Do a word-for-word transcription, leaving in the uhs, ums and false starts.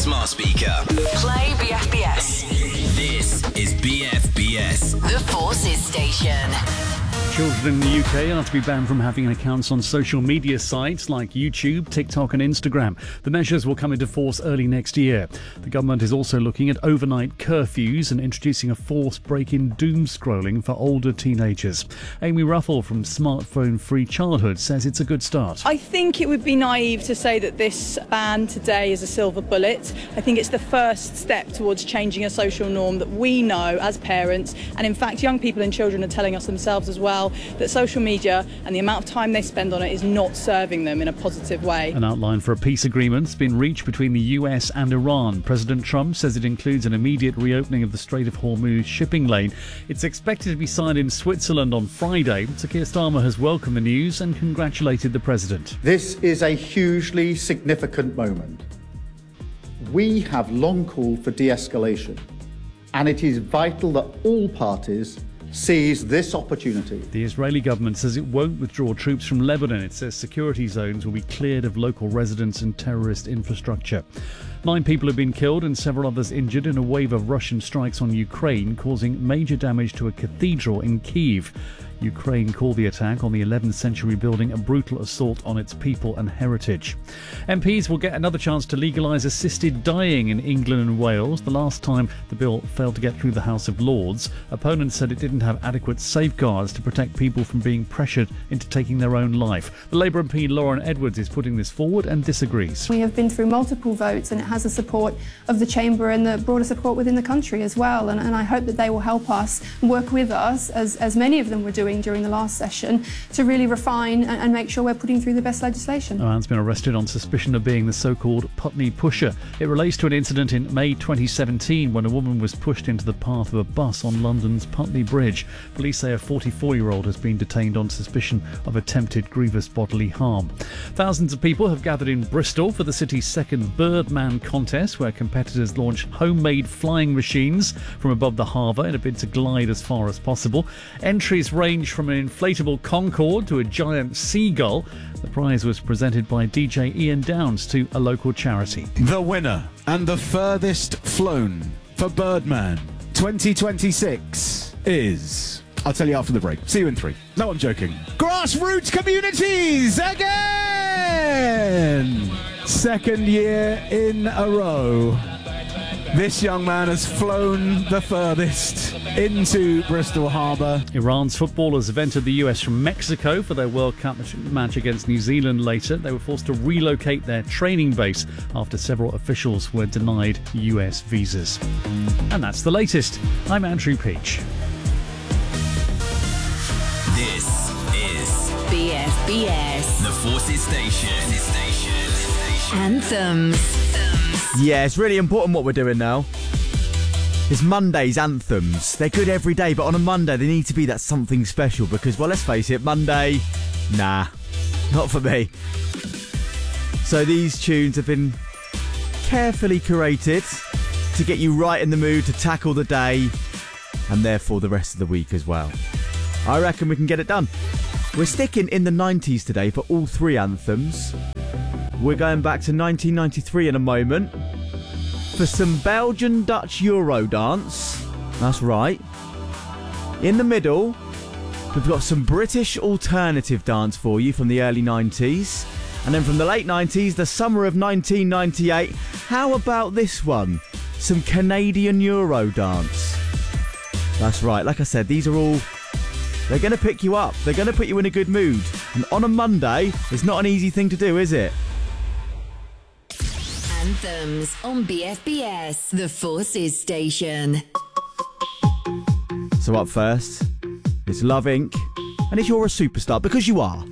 smart speaker. Play B F B S. This is B F B S. The Forces Station. Children in the U K are to be banned from having accounts on social media sites like YouTube, TikTok and Instagram. The measures will come into force early next year. The government is also looking at overnight curfews and introducing a forced break in doom scrolling for older teenagers. Amy Ruffle from Smartphone Free Childhood says it's a good start. I think it would be naive to say that this ban today is a silver bullet. I think it's the first step towards changing a social norm that we know as parents, and in fact young people and children are telling us themselves as well, that social media and the amount of time they spend on it is not serving them in a positive way. An outline for a peace agreement has been reached between the U S and Iran. President Trump says it includes an immediate reopening of the Strait of Hormuz shipping lane. It's expected to be signed in Switzerland on Friday. Sir Keir Starmer has welcomed the news and congratulated the president. This is a hugely significant moment. We have long called for de-escalation, and it is vital that all parties seize this opportunity. The Israeli government says it won't withdraw troops from Lebanon. It says security zones will be cleared of local residents and terrorist infrastructure. Nine people have been killed and several others injured in a wave of Russian strikes on Ukraine, causing major damage to a cathedral in Kyiv. Ukraine called the attack on the eleventh century building a brutal assault on its people and heritage. M Ps will get another chance to legalise assisted dying in England and Wales. The last time the bill failed to get through the House of Lords, opponents said it didn't have adequate safeguards to protect people from being pressured into taking their own life. The Labour M P Lauren Edwards is putting this forward and disagrees. We have been through multiple votes and it has the support of the Chamber and the broader support within the country as well, and, and I hope that they will help us work with us, as, as many of them were doing during the last session, to really refine and, and make sure we're putting through the best legislation. A man's been arrested on suspicion of being the so-called Putney Pusher. It relates to an incident in May twenty seventeen when a woman was pushed into the path of a bus on London's Putney Bridge. Police say a forty-four-year-old has been detained on suspicion of attempted grievous bodily harm. Thousands of people have gathered in Bristol for the city's second Birdman contest, where competitors launch homemade flying machines from above the harbour in a bid to glide as far as possible. Entries range from an inflatable Concorde to a giant seagull. The prize was presented by D J Ian Downs to a local charity. The winner and the furthest flown for Birdman twenty twenty-six is... I'll tell you after the break. See you in three. No, I'm joking. Grassroots Communities again! Second year in a row. This young man has flown the furthest into Bristol Harbour. Iran's footballers have entered the U S from Mexico for their World Cup match against New Zealand later. They were forced to relocate their training base after several officials were denied U S visas. And that's the latest. I'm Andrew Peach. This is B F B S. the Forces Station. Anthems. Yeah, it's really important what we're doing now. It's Monday's anthems. They're good every day, but on a Monday they need to be that something special because, well, let's face it, Monday, nah, not for me. So these tunes have been carefully curated to get you right in the mood to tackle the day and therefore the rest of the week as well. I reckon we can get it done. We're sticking in the nineties today for all three anthems. We're going back to nineteen ninety-three in a moment for some Belgian Dutch Eurodance. That's right. In the middle, we've got some British alternative dance for you from the early nineties. And then from the late nineties, the summer of nineteen ninety-eight. How about this one? Some Canadian Eurodance. That's right. Like I said, these are all... They're going to pick you up. They're going to put you in a good mood. And on a Monday, it's not an easy thing to do, is it? Anthems on B F B S, the Forces Station. So up first, it's Love Incorporated. And if you're a superstar, because you are,